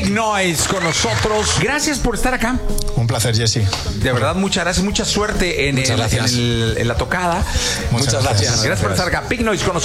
Big Noise con nosotros. Gracias por estar acá. Un placer, Jesse. De verdad, muchas gracias. Mucha suerte en la tocada. Muchas gracias. Gracias por estar acá. Big Noise con nosotros.